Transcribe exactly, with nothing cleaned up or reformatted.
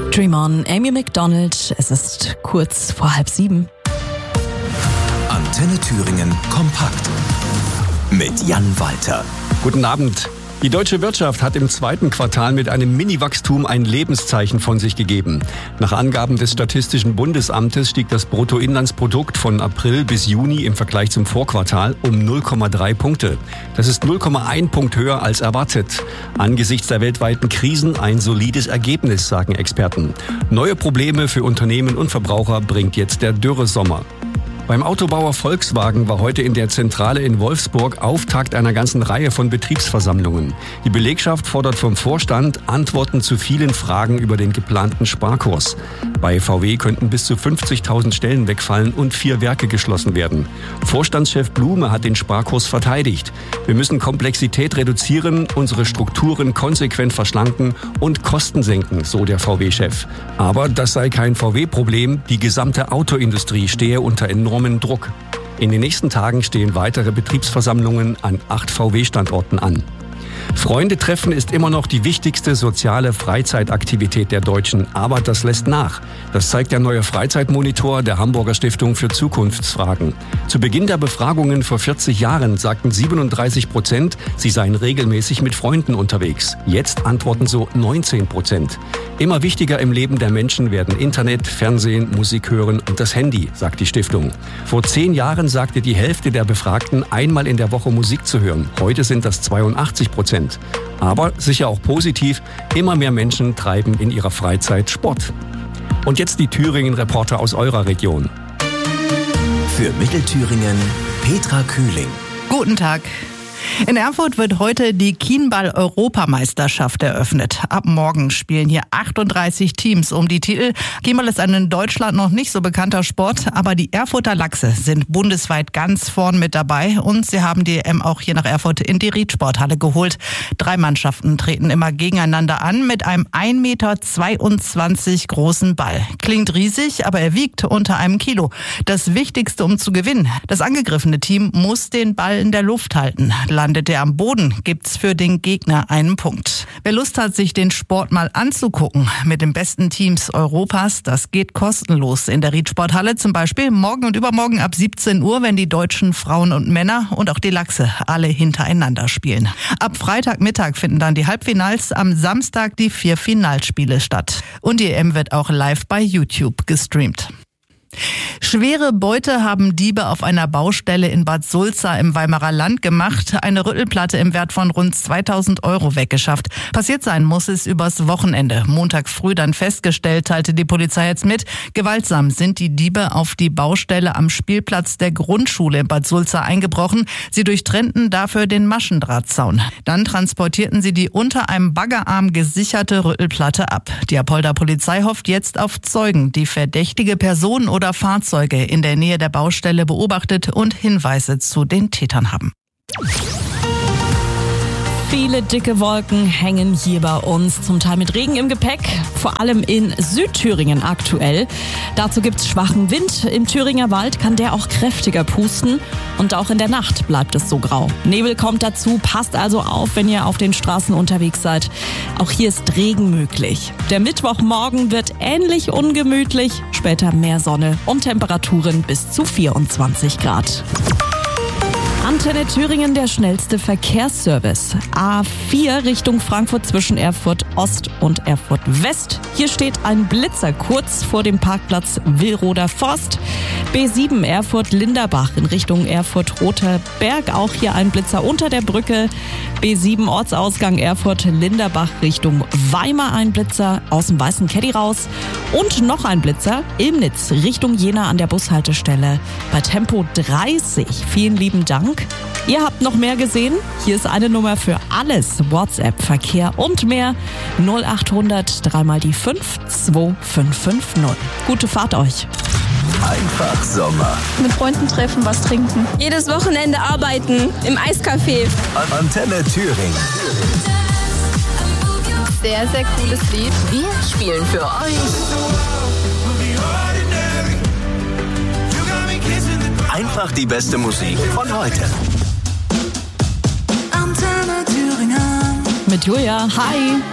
Dream On, Amy Macdonald. Es ist kurz vor halb sieben. Antenne Thüringen kompakt mit Jan Walter. Guten Abend. Die deutsche Wirtschaft hat im zweiten Quartal mit einem Mini-Wachstum ein Lebenszeichen von sich gegeben. Nach Angaben des Statistischen Bundesamtes stieg das Bruttoinlandsprodukt von April bis Juni im Vergleich zum Vorquartal um null Komma drei Punkte. Das ist null Komma eins Punkt höher als erwartet. Angesichts der weltweiten Krisen ein solides Ergebnis, sagen Experten. Neue Probleme für Unternehmen und Verbraucher bringt jetzt der Dürresommer. Beim Autobauer Volkswagen war heute in der Zentrale in Wolfsburg Auftakt einer ganzen Reihe von Betriebsversammlungen. Die Belegschaft fordert vom Vorstand Antworten zu vielen Fragen über den geplanten Sparkurs. Bei V W könnten bis zu fünfzigtausend Stellen wegfallen und vier Werke geschlossen werden. Vorstandschef Blume hat den Sparkurs verteidigt. Wir müssen Komplexität reduzieren, unsere Strukturen konsequent verschlanken und Kosten senken, so der V W-Chef. Aber das sei kein V W-Problem. Die gesamte Autoindustrie stehe unter enormem Druck. In den nächsten Tagen stehen weitere Betriebsversammlungen an acht V W-Standorten an. Freunde treffen ist immer noch die wichtigste soziale Freizeitaktivität der Deutschen, aber das lässt nach. Das zeigt der neue Freizeitmonitor der Hamburger Stiftung für Zukunftsfragen. Zu Beginn der Befragungen vor vierzig Jahren sagten siebenunddreißig Prozent, sie seien regelmäßig mit Freunden unterwegs. Jetzt antworten so neunzehn Prozent. Immer wichtiger im Leben der Menschen werden Internet, Fernsehen, Musik hören und das Handy, sagt die Stiftung. Vor zehn Jahren sagte die Hälfte der Befragten, einmal in der Woche Musik zu hören. Heute sind das zweiundachtzig Prozent. Aber sicher auch positiv, immer mehr Menschen treiben in ihrer Freizeit Sport. Und jetzt die Thüringen-Reporter aus eurer Region. Für Mittelthüringen Petra Kühling. Guten Tag. In Erfurt wird heute die Kienball-Europameisterschaft eröffnet. Ab morgen spielen hier achtunddreißig Teams um die Titel. Kienball ist ein in Deutschland noch nicht so bekannter Sport, aber die Erfurter Lachse sind bundesweit ganz vorn mit dabei und sie haben die E M auch hier nach Erfurt in die Riedsporthalle geholt. Drei Mannschaften treten immer gegeneinander an mit einem ein Meter zweiundzwanzig großen Ball. Klingt riesig, aber er wiegt unter einem Kilo. Das Wichtigste, um zu gewinnen: das angegriffene Team muss den Ball in der Luft halten. Landet er am Boden, gibt's für den Gegner einen Punkt. Wer Lust hat, sich den Sport mal anzugucken mit den besten Teams Europas, das geht kostenlos in der Riedsporthalle. Zum Beispiel morgen und übermorgen ab siebzehn Uhr, wenn die deutschen Frauen und Männer und auch die Lachse alle hintereinander spielen. Ab Freitagmittag finden dann die Halbfinals, am Samstag die vier Finalspiele statt. Und die E M wird auch live bei YouTube gestreamt. Schwere Beute haben Diebe auf einer Baustelle in Bad Sulza im Weimarer Land gemacht. Eine Rüttelplatte im Wert von rund zweitausend Euro weggeschafft. Passiert sein muss es übers Wochenende. Montag früh dann festgestellt, teilte die Polizei jetzt mit. Gewaltsam sind die Diebe auf die Baustelle am Spielplatz der Grundschule in Bad Sulza eingebrochen. Sie durchtrennten dafür den Maschendrahtzaun. Dann transportierten sie die unter einem Baggerarm gesicherte Rüttelplatte ab. Die Apolder Polizei hofft jetzt auf Zeugen, die verdächtige Personen oder Fahrzeuge in der Nähe der Baustelle beobachtet und Hinweise zu den Tätern haben. Viele dicke Wolken hängen hier bei uns, zum Teil mit Regen im Gepäck, vor allem in Südthüringen aktuell. Dazu gibt's schwachen Wind. Im Thüringer Wald kann der auch kräftiger pusten und auch in der Nacht bleibt es so grau. Nebel kommt dazu, passt also auf, wenn ihr auf den Straßen unterwegs seid. Auch hier ist Regen möglich. Der Mittwochmorgen wird ähnlich ungemütlich, später mehr Sonne und Temperaturen bis zu vierundzwanzig Grad. Antenne Thüringen, der schnellste Verkehrsservice. A vier Richtung Frankfurt zwischen Erfurt Ost und Erfurt West. Hier steht ein Blitzer kurz vor dem Parkplatz Willroder Forst. B sieben Erfurt Linderbach in Richtung Erfurt Roter Berg. Auch hier ein Blitzer unter der Brücke. B sieben Ortsausgang Erfurt Linderbach Richtung Weimar ein Blitzer aus dem Weißen Caddy raus. Und noch ein Blitzer Ilmnitz Richtung Jena an der Bushaltestelle bei Tempo dreißig. Vielen lieben Dank. Ihr habt noch mehr gesehen? Hier ist eine Nummer für alles. WhatsApp, Verkehr und mehr. null acht hundert drei mal die fünf zwei fünf fünf null. Gute Fahrt euch. Einfach Sommer. Mit Freunden treffen, was trinken. Jedes Wochenende arbeiten im Eiscafé. Antenne Thüringen. Sehr, sehr cooles Lied. Wir spielen für euch Einfach die beste Musik von heute. Mit Julia. Hi.